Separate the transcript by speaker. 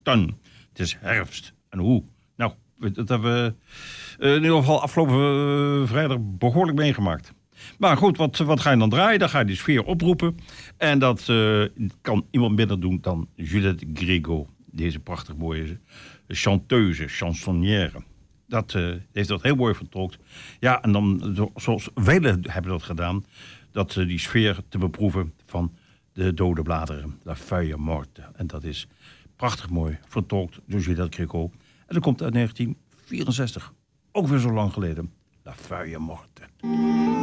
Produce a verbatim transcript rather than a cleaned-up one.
Speaker 1: autumn. Het is herfst. En hoe? Nou, dat hebben we uh, in ieder geval afgelopen uh, vrijdag behoorlijk meegemaakt. Maar goed, wat, wat ga je dan draaien? Dan ga je die sfeer oproepen. En dat uh, kan iemand minder doen dan Juliette Gréco. Deze prachtig mooie chanteuse, chansonnière. Dat uh, heeft dat heel mooi vertolkt. Ja, en dan, zoals velen hebben dat gedaan, dat uh, die sfeer te beproeven van de dode bladeren. La feuille morte. En dat is prachtig mooi vertolkt door Juliette Gréco. En dat komt uit negentien vierenzestig. Ook weer zo lang geleden. La feuille morte.